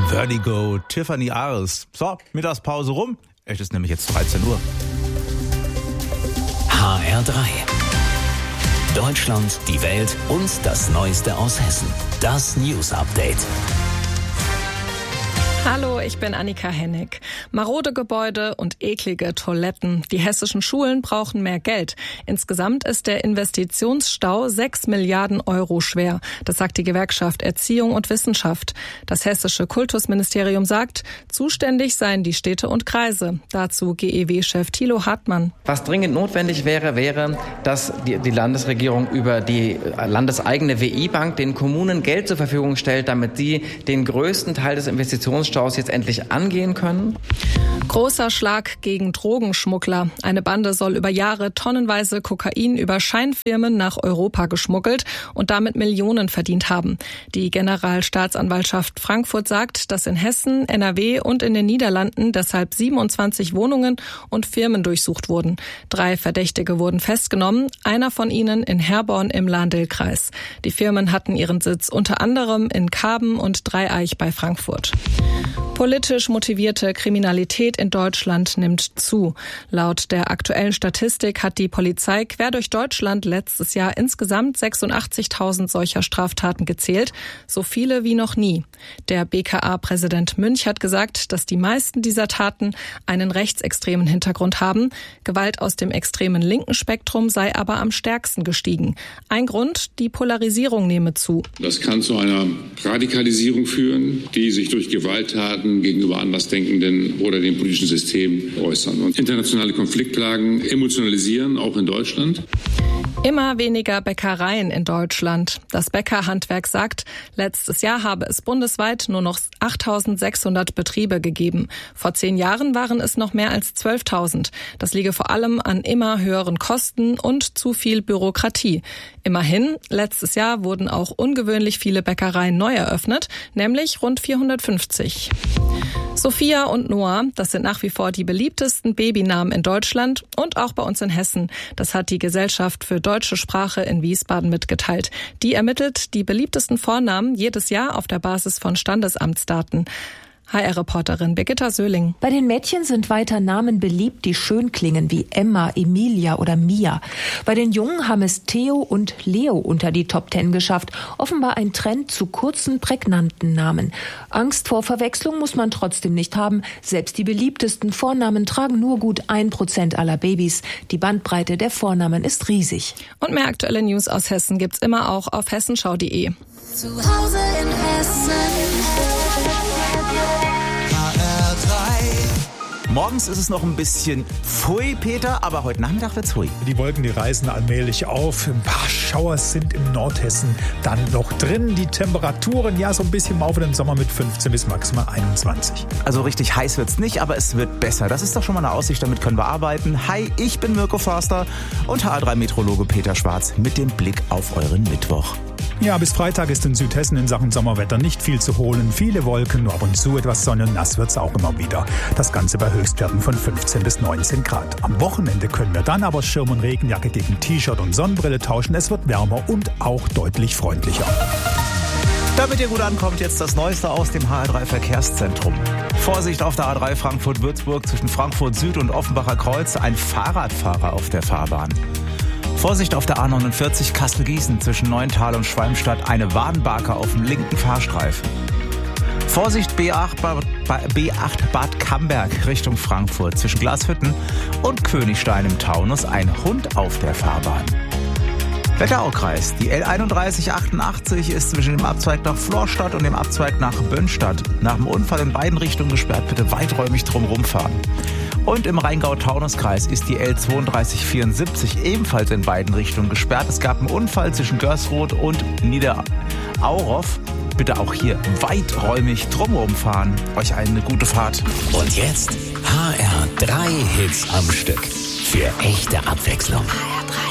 Vertigo, Tiffany Ares. So, Mittagspause rum. Es ist nämlich jetzt 13 Uhr. HR3. Deutschland, die Welt und das Neueste aus Hessen. Das News Update. Hallo, ich bin Annika Hennig. Marode Gebäude und eklige Toiletten. Die hessischen Schulen brauchen mehr Geld. Insgesamt ist der Investitionsstau 6 Milliarden Euro schwer. Das sagt die Gewerkschaft Erziehung und Wissenschaft. Das hessische Kultusministerium sagt, zuständig seien die Städte und Kreise. Dazu GEW-Chef Thilo Hartmann. Was dringend notwendig wäre, dass die Landesregierung über die landeseigene WI-Bank den Kommunen Geld zur Verfügung stellt, damit sie den größten Teil des Investitionsstaus jetzt endlich angehen können. Großer Schlag gegen Drogenschmuggler. Eine Bande soll über Jahre tonnenweise Kokain über Scheinfirmen nach Europa geschmuggelt und damit Millionen verdient haben. Die Generalstaatsanwaltschaft Frankfurt sagt, dass in Hessen, NRW und in den Niederlanden deshalb 27 Wohnungen und Firmen durchsucht wurden. 3 Verdächtige wurden festgenommen, einer von ihnen in Herborn im Lahn-Dill-Kreis. Die Firmen hatten ihren Sitz unter anderem in Karben und Dreieich bei Frankfurt. Politisch motivierte Kriminalität in Deutschland nimmt zu. Laut der aktuellen Statistik hat die Polizei quer durch Deutschland letztes Jahr insgesamt 86.000 solcher Straftaten gezählt, so viele wie noch nie. Der BKA-Präsident Münch hat gesagt, dass die meisten dieser Taten einen rechtsextremen Hintergrund haben. Gewalt aus dem extremen linken Spektrum sei aber am stärksten gestiegen. Ein Grund, die Polarisierung nehme zu. Das kann zu einer Radikalisierung führen, die sich durch Gewalttaten gegenüber Andersdenkenden oder dem politischen System äußern. Und internationale Konfliktlagen emotionalisieren, auch in Deutschland. Immer weniger Bäckereien in Deutschland. Das Bäckerhandwerk sagt, letztes Jahr habe es bundesweit nur noch 8.600 Betriebe gegeben. Vor 10 Jahren waren es noch mehr als 12.000. Das liege vor allem an immer höheren Kosten und zu viel Bürokratie. Immerhin, letztes Jahr wurden auch ungewöhnlich viele Bäckereien neu eröffnet, nämlich rund 450. Sophia und Noah, das sind nach wie vor die beliebtesten Babynamen in Deutschland und auch bei uns in Hessen. Das hat die Gesellschaft für deutsche Sprache in Wiesbaden mitgeteilt. Die ermittelt die beliebtesten Vornamen jedes Jahr auf der Basis von Standesamtsdaten. HR-Reporterin Birgitta Söhling. Bei den Mädchen sind weiter Namen beliebt, die schön klingen, wie Emma, Emilia oder Mia. Bei den Jungen haben es Theo und Leo unter die Top 10 geschafft. Offenbar ein Trend zu kurzen, prägnanten Namen. Angst vor Verwechslung muss man trotzdem nicht haben. Selbst die beliebtesten Vornamen tragen nur gut 1% aller Babys. Die Bandbreite der Vornamen ist riesig. Und mehr aktuelle News aus Hessen gibt's immer auch auf hessenschau.de. Zu Hause in Hessen. Morgens ist es noch ein bisschen pfui, Peter, aber heute Nachmittag wird's hui. Die Wolken, die reißen allmählich auf. Ein paar Schauer sind im Nordhessen dann noch drin. Die Temperaturen, ja, so ein bisschen mau für den Sommer mit 15 bis maximal 21. Also richtig heiß wird's nicht, aber es wird besser. Das ist doch schon mal eine Aussicht, damit können wir arbeiten. Hi, ich bin Mirko Forster und HR3-Meteorologe Peter Schwarz mit dem Blick auf euren Mittwoch. Ja, bis Freitag ist in Südhessen in Sachen Sommerwetter nicht viel zu holen. Viele Wolken, nur ab und zu etwas Sonne, nass wird's auch immer wieder. Das Ganze bei Höchstwerten von 15 bis 19 Grad. Am Wochenende können wir dann aber Schirm und Regenjacke gegen T-Shirt und Sonnenbrille tauschen. Es wird wärmer und auch deutlich freundlicher. Damit ihr gut ankommt, jetzt das Neueste aus dem HR3 Verkehrszentrum. Vorsicht auf der A3 Frankfurt-Würzburg zwischen Frankfurt Süd und Offenbacher Kreuz. Ein Fahrradfahrer auf der Fahrbahn. Vorsicht auf der A49 Kassel-Gießen zwischen Neuntal und Schwalmstadt, eine Wadenbarke auf dem linken Fahrstreifen. Vorsicht B8 Bad Camberg Richtung Frankfurt zwischen Glashütten und Königstein im Taunus, ein Hund auf der Fahrbahn. Wetteraukreis. Die L3188 ist zwischen dem Abzweig nach Florstadt und dem Abzweig nach Bönnstadt nach dem Unfall in beiden Richtungen gesperrt. Bitte weiträumig drumherum fahren. Und im Rheingau-Taunus-Kreis ist die L3274 ebenfalls in beiden Richtungen gesperrt. Es gab einen Unfall zwischen Görsroth und Niederaurow. Bitte auch hier weiträumig drumherum fahren. Euch eine gute Fahrt. Und jetzt HR3 Hits am Stück. Für echte Abwechslung. HR3.